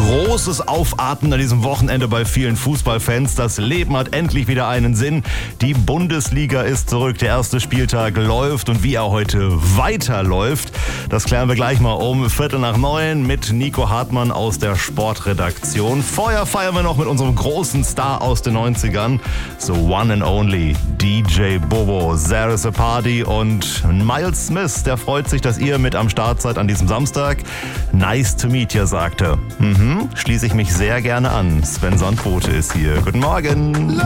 großes Aufatmen an diesem Wochenende bei vielen Fußballfans. Das Leben hat endlich wieder einen Sinn. Die Bundesliga ist zurück, der erste Spieltag läuft und wie er heute weiterläuft, das klären wir gleich mal um 8:45 mit Nico Hartmann aus der Sportredaktion. Vorher feiern wir noch mit unserem großen Star aus den 90ern, the one and only DJ Bobo. There is a party und Miles Smith, der freut sich, dass ihr mit am Start seid an diesem Samstag. Nice to meet you, sagte. Schließe ich mich sehr gerne an. Sven Sandbote ist hier. Guten Morgen.